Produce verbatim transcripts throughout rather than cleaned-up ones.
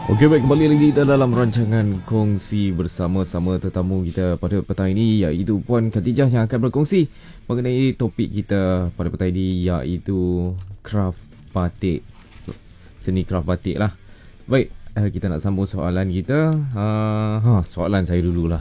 Okey, baik, kembali lagi kita dalam rancangan kongsi bersama-sama tetamu kita pada petang ini, iaitu Puan Khatijah yang akan berkongsi mengenai topik kita pada petang ini, iaitu craft batik, seni craft batik lah. Baik, eh, kita nak sambung soalan kita. Uh, ha, soalan saya dululah.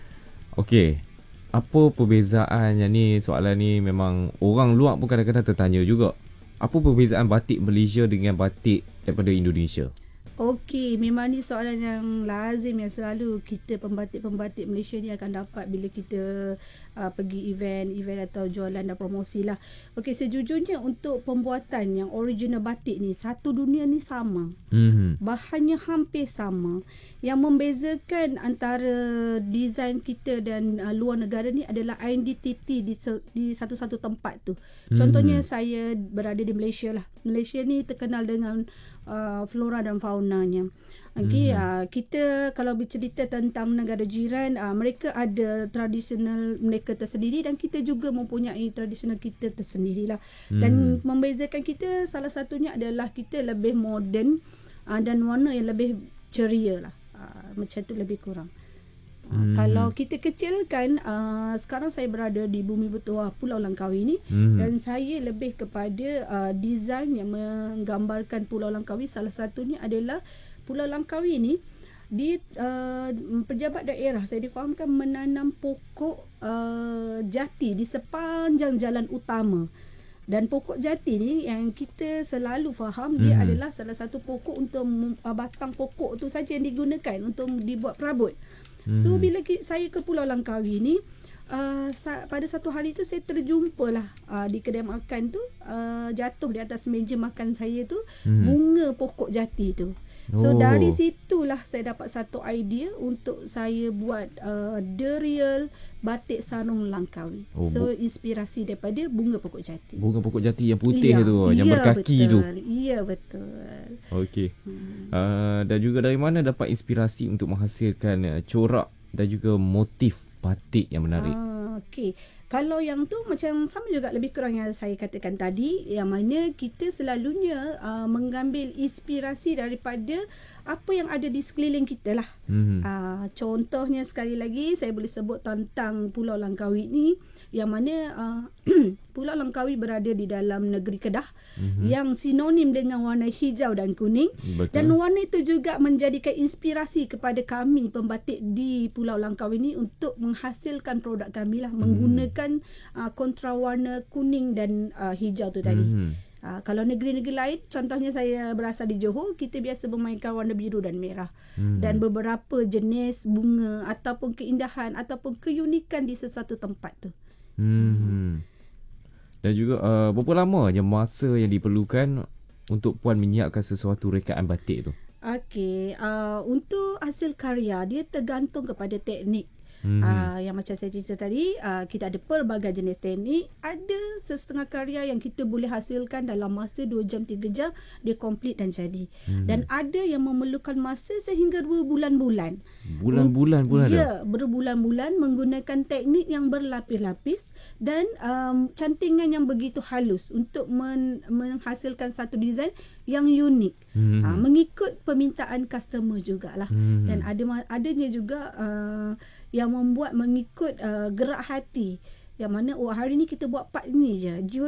Okey, apa perbezaannya ni? Soalan ni memang orang luar pun kadang-kadang tertanya juga. Apa perbezaan batik Malaysia dengan batik daripada Indonesia? Okey, memang ni soalan yang lazim yang selalu kita pembatik-pembatik Malaysia ni akan dapat bila kita uh, pergi event-event atau jualan dan promosi lah. Okey, sejujurnya untuk pembuatan yang original batik ni, satu dunia ni sama. Mm-hmm. Bahannya hampir sama. Yang membezakan antara desain kita dan uh, luar negara ni adalah identiti di, di satu-satu tempat tu. Contohnya mm-hmm. saya berada di Malaysia lah. Malaysia ni terkenal dengan uh, flora dan faunanya. Okay, mm-hmm. uh, kita kalau bercerita tentang negara jiran, uh, mereka ada tradisional mereka tersendiri dan kita juga mempunyai tradisional kita tersendirilah. Mm-hmm. Dan membezakan kita salah satunya adalah kita lebih moden uh, dan warna yang lebih ceria lah. Uh, macam tu lebih kurang. Uh, hmm. Kalau kita kecilkan, uh, sekarang saya berada di bumi bertuah Pulau Langkawi ni, hmm. dan saya lebih kepada uh, design yang menggambarkan Pulau Langkawi. Salah satunya adalah Pulau Langkawi ni di uh, pejabat daerah saya difahamkan menanam pokok uh, jati di sepanjang jalan utama. Dan pokok jati ni yang kita selalu faham hmm. dia adalah salah satu pokok untuk uh, batang pokok tu saja yang digunakan untuk dibuat perabot. Hmm. So bila ki, saya ke Pulau Langkawi ni, uh, sa- pada satu hari tu saya terjumpalah uh, di kedai makan tu, uh, jatuh di atas meja makan saya tu hmm. bunga pokok jati tu. So oh. dari situlah saya dapat satu idea untuk saya buat uh, The Real Batik Sarung Langkawi. Oh, so inspirasi daripada bunga pokok jati. Bunga pokok jati yang putih ya, tu, yang ya, berkaki betul. tu. Iya, betul. Okey. Hmm. Uh, dan juga dari mana dapat inspirasi untuk menghasilkan uh, corak dan juga motif batik yang menarik? Ah, okey. Kalau yang tu macam sama juga lebih kurang yang saya katakan tadi, yang mana kita selalunya uh, mengambil inspirasi daripada apa yang ada di sekeliling kita lah. Mm-hmm. Uh, contohnya sekali lagi saya boleh sebut tentang Pulau Langkawi ni, yang mana uh, Pulau Langkawi berada di dalam negeri Kedah, mm-hmm. yang sinonim dengan warna hijau dan kuning. Betul. Dan warna itu juga menjadikan inspirasi kepada kami pembatik di Pulau Langkawi ni untuk menghasilkan produk kami lah, mm-hmm. menggunakan uh, kontra warna kuning dan uh, hijau tu tadi. Mm-hmm. Uh, kalau negeri-negeri lain, contohnya saya berasal di Johor, kita biasa memainkan warna biru dan merah. Hmm. Dan beberapa jenis bunga ataupun keindahan ataupun keunikan di sesuatu tempat tu. Hmm. Dan juga uh, berapa lama je masa yang diperlukan untuk Puan menyiapkan sesuatu rekaan batik tu? Okey, uh, untuk hasil karya dia tergantung kepada teknik. Hmm. Uh, yang macam saya cerita tadi, uh, kita ada pelbagai jenis teknik. Ada setengah karya yang kita boleh hasilkan dalam masa dua jam tiga jam, dia komplit dan jadi. Hmm. Dan ada yang memerlukan masa sehingga berbulan-bulan. Bulan-bulan pun ada? Ya, berbulan-bulan menggunakan teknik yang berlapis-lapis dan um, cantingan yang begitu halus untuk men- menghasilkan satu desain yang unik. Hmm. Uh, mengikut permintaan customer jugalah. Hmm. Dan ada adanya juga uh, yang membuat mengikut uh, gerak hati, yang mana oh hari ni kita buat part ni je,